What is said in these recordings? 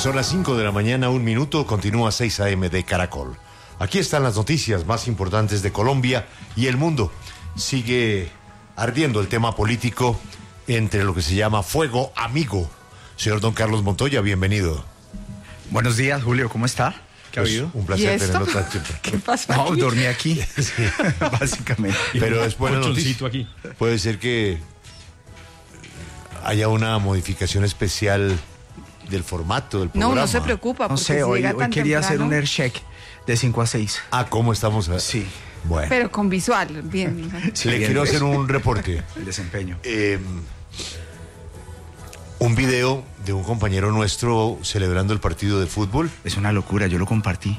Son las 5 de la mañana, 1 minuto, continúa 6 AM de Caracol. Aquí están las noticias más importantes de Colombia y el mundo. Sigue ardiendo el tema político entre lo que se llama fuego amigo. Señor don Carlos Montoya, bienvenido. Buenos días, Julio, ¿cómo está? ¿Qué ha habido? Un placer tenerlo tan siempre. ¿Qué pasa? No, dormí aquí, sí. Básicamente. Pero es buena noticia. Aquí. Puede ser que haya una modificación especial del formato del programa. No se preocupa. No sé, hoy quería hacer un air check de 5 a 6. Ah, ¿cómo estamos? Sí. Bueno. Pero con visual, bien. Sí, Le bien, quiero pues, hacer un reporte. el desempeño. Un video de un compañero nuestro celebrando el partido de fútbol. Es una locura, yo lo compartí.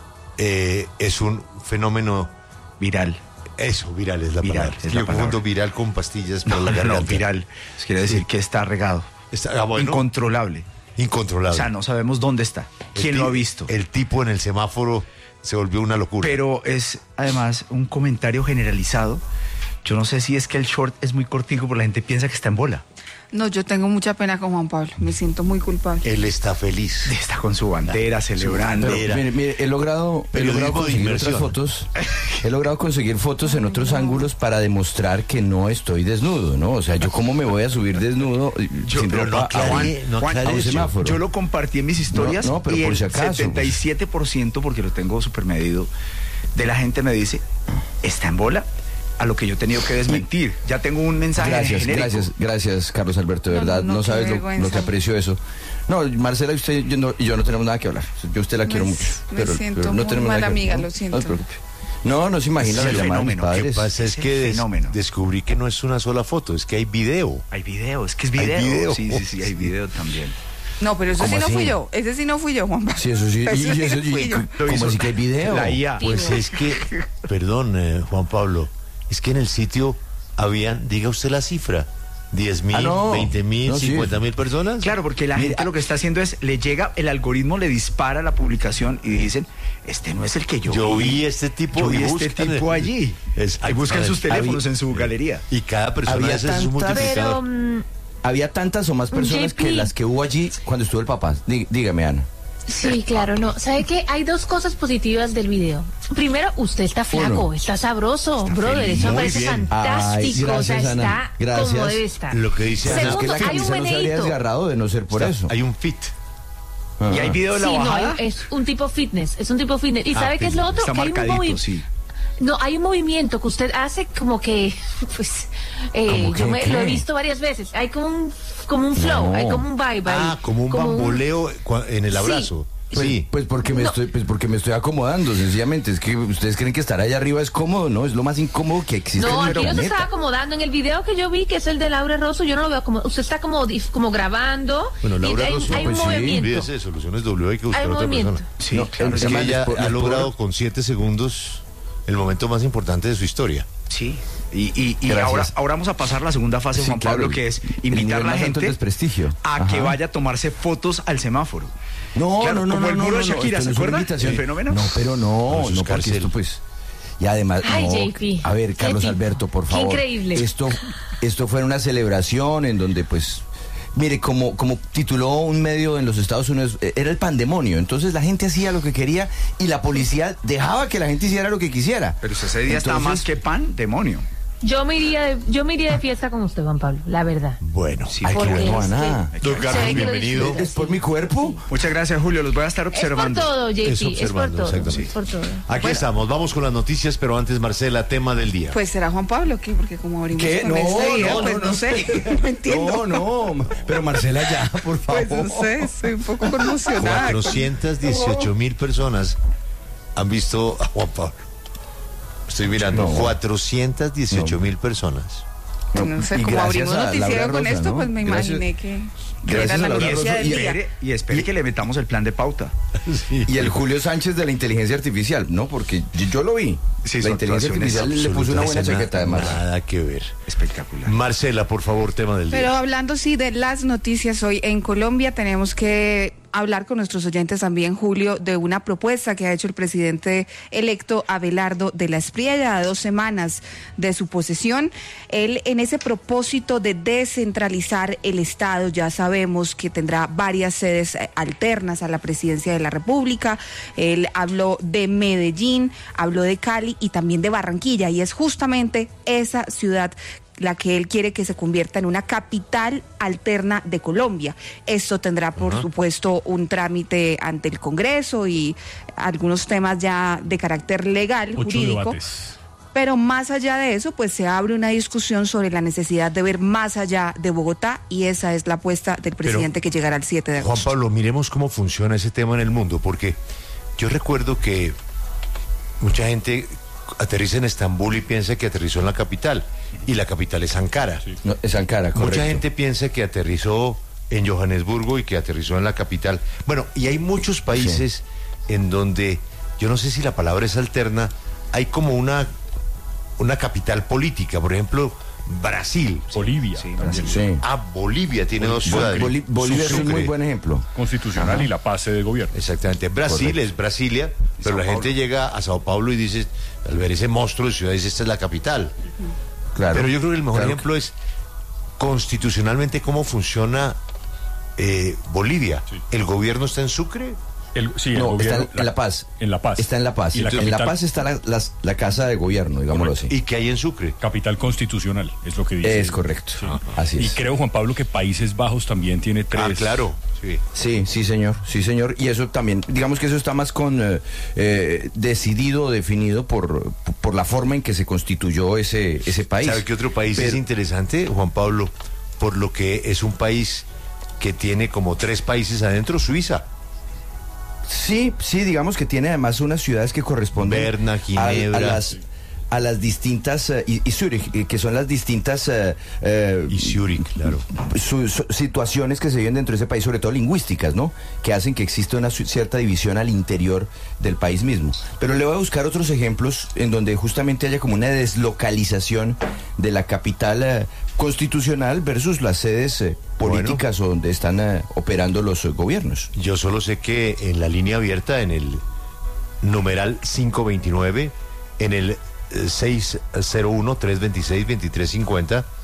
Es un fenómeno Viral. Eso, viral es la Viral, palabra. es Es la yo confundo palabra. viral con pastillas para No, la no, garganta. viral. Eso quiere decir que está regado. Bueno, Incontrolable. incontrolable. O sea, no sabemos dónde está. ¿Quién lo ha visto? El tipo en el semáforo se volvió una locura. Pero es además un comentario generalizado. Yo no sé si es que el short es muy cortico, pero la gente piensa que está en bola. No, yo tengo mucha pena con Juan Pablo. Me siento muy culpable. Él está feliz. Está con su bandera, celebrando. bandera. Mire, he logrado Periodismo de conseguir inmersión. otras fotos. He logrado conseguir fotos en otros ángulos para demostrar que no estoy desnudo, ¿no? O sea, yo cómo me voy a subir desnudo sin pero ropa no aclare a un eso. semáforo. Yo lo compartí en mis historias No, pero y por el si acaso, 77%, porque lo tengo súper medido, de la gente me dice, ¿está en bola? A lo que yo he tenido que desmentir. Ya tengo un mensaje genérico. Gracias, Carlos Alberto, de No, verdad. no, No qué sabes lo vergüenza. que aprecio eso. No, Marcela, usted y yo no tenemos nada que hablar. Yo a usted la quiero mucho. Me siento no muy tenemos mala nada que amiga, hablar, lo siento. No se preocupe. No se imagina Es la el llamada de mis fenómeno. Lo que padres. pasa es Es que el fenómeno. descubrí que no es una sola foto, es que hay video. Hay video, es que es Hay video. video. Sí, hay video también. No, pero eso sí ¿Cómo no así? fui yo. Ese sí no fui yo, Juan Pablo. Sí, eso sí. Ese sí eso no fui yo. ¿Cómo así que hay video? La IA. Pues es que, perdón, Juan Pablo, es que en el sitio habían, diga usted la cifra, 10.000, Ah, no. 20.000, No, sí. 50.000 personas. Claro, porque la gente lo que está haciendo es, le llega, el algoritmo le dispara la publicación y dicen, este no es el que Yo vi este tipo Yo y vi este buscan tipo allí. Y buscan sus teléfonos Había- en su galería. Y cada persona Había ese es su tantas- multiplicador. Había tantas o más personas JP. que las que hubo allí cuando estuvo el papá. Dígame, Ana. Sí, claro, no. ¿Sabe qué? Hay dos cosas positivas del video. Primero, usted está flaco, Uno. está sabroso, Está brother. feliz. Eso me Muy parece bien. fantástico. Ay, o sea, gracias, Ana. está Gracias. como debe estar. Lo que dice Ana Pero es que la Segundo, hay un camisa no se habría meneíto. desgarrado de no ser por eso. Hay un fit. Y hay video de la Sí, no, bajada. es un tipo fitness, es un tipo fitness. ¿Y sabe qué es lo otro? Está Que hay un marcadito, sí. No, hay un movimiento que usted hace como que, pues, ¿Cómo yo qué? lo he visto varias veces. Hay como un flow, No. hay como un vibe. Ah, ahí, como un bamboleo en el Sí. abrazo. Pues, Sí. pues porque No. porque me estoy acomodando, sencillamente. Es que ustedes creen que estar allá arriba es cómodo, ¿no? Es lo más incómodo que existe No, en el aquí no se planeta. estaba acomodando. En el video que yo vi, que es el de Laura Rosso, yo no lo veo como. Usted está como grabando. Bueno, Laura y Rosso, hay pues un sí, movimiento. Olvídese de Soluciones W, hay que buscar Hay un otra movimiento. persona. Sí, No, claro. Es que Además, ella les ha puedo- logrado con 7 segundos el momento más importante de su historia. Sí. Y Gracias. ahora vamos a pasar a la segunda fase, Sí, Juan claro, Pablo, que es el invitar a nivel la más alto gente es desprestigio. a que Ajá. vaya a tomarse fotos al semáforo. No, Claro, no, como el muro de no, Shakira, esto ¿se no es una acuerda? invitación. ¿El fenómeno? No, pero No, eso es no, porque cárcel. esto pues... Y además, Ay, no, JP. a ver, Carlos Qué tipo. Alberto, por Qué favor. increíble. Esto fue una celebración en donde pues... Mire, como tituló un medio en los Estados Unidos, era el pandemonio. Entonces la gente hacía lo que quería y la policía dejaba que la gente hiciera lo que quisiera. Pero ese día está Entonces- más que pan, demonio. Yo me iría de fiesta con usted, Juan Pablo, la verdad. Bueno, Sí, Ay, qué porque bueno, es que- Ana. don Se Carlos, ve que lo bienvenido. disfruta. ¿Es por mi cuerpo? Muchas gracias, Julio. Los voy a estar Es por observando. todo, JP, es por observando, todo. exactamente. Es por todo. Aquí estamos, vamos con las noticias, pero antes, Marcela, tema del día. Pues será Juan Pablo, ¿qué? Porque como abrimos ¿Qué? con No, este video, no, pues no, no sé, no entiendo. No, pero Marcela ya, por favor. Pues no sé, estoy un poco conmocionada. 418.000 personas han visto a Juan Pablo. Estoy mirando, No. 418.000 personas. No sé, Y como gracias abrimos a noticiero Laura con Rosa, esto, ¿no? pues me Gracias- imaginé que gracias era la a Laura noticia Rosa del y día. Y espere que le metamos el plan de pauta. Y el Julio Sánchez de la inteligencia artificial, ¿no? Porque yo lo vi. Sí, la su inteligencia actuación artificial le puso una buena Absolutamente chaqueta además. Nada que ver. Espectacular. Marcela, por favor, tema del Pero día. hablando sí de las noticias hoy en Colombia, tenemos que hablar con nuestros oyentes también, Julio, de una propuesta que ha hecho el presidente electo Abelardo de la Espriella a 2 semanas de su posesión. Él, en ese propósito de descentralizar el Estado, ya sabemos que tendrá varias sedes alternas a la presidencia de la República. Él habló de Medellín, habló de Cali y también de Barranquilla, y es justamente esa ciudad la que él quiere que se convierta en una capital alterna de Colombia. Esto tendrá, por supuesto, un trámite ante el Congreso y algunos temas ya de carácter legal, 8 jurídico. debates. Pero más allá de eso, pues se abre una discusión sobre la necesidad de ver más allá de Bogotá, y esa es la apuesta del presidente que llegará el 7 de agosto. Juan Pablo, miremos cómo funciona ese tema en el mundo, porque yo recuerdo que mucha gente aterriza en Estambul y piensa que aterrizó en la capital, y la capital es Ankara. Sí. No, es Ankara, correcto. Mucha gente piensa que aterrizó en Johannesburgo y que aterrizó en la capital. Bueno, y hay muchos países en donde, yo no sé si la palabra es alterna, hay como una capital política. Por ejemplo, Brasil. Bolivia. Sí. Bolivia tiene 2 ciudades. Bolivia es un Sucre. muy buen ejemplo. Constitucional. Ajá. Y la paz de gobierno. Exactamente. Brasil Correcto. es Brasilia, pero la gente llega a Sao Paulo y dice, al ver ese monstruo de ciudad, dice, esta es la capital. Claro. Pero yo creo que el mejor Claro. ejemplo es constitucionalmente cómo funciona Bolivia. Sí. ¿El gobierno está en Sucre? El No, gobierno, está en La Paz. En La Paz. Está en La Paz. Y la En La capital- Paz está la casa de gobierno, digámoslo Correcto. así. ¿Y qué hay en Sucre? Capital constitucional, es lo que dice. Es correcto. Sí. Así Y es. creo, Juan Pablo, que Países Bajos también tiene 3. Ah, claro. Sí. Sí, sí, señor. Y eso también, digamos que eso está más decidido, definido por la forma en que se constituyó ese país. ¿Sabe qué otro país es interesante, Juan Pablo? Por lo que es un país que tiene como 3 países adentro, Suiza. Sí, digamos que tiene además unas ciudades que corresponden Berna, Ginebra. a las distintas, y Zúrich, que son las distintas Y Zúrich, claro. situaciones que se viven dentro de ese país, sobre todo lingüísticas, ¿no? Que hacen que exista una cierta división al interior del país mismo. Pero le voy a buscar otros ejemplos en donde justamente haya como una deslocalización de la capital constitucional versus las sedes políticas donde están operando los gobiernos. Yo solo sé que en la línea abierta, en el numeral 529, en el 601-326-2350,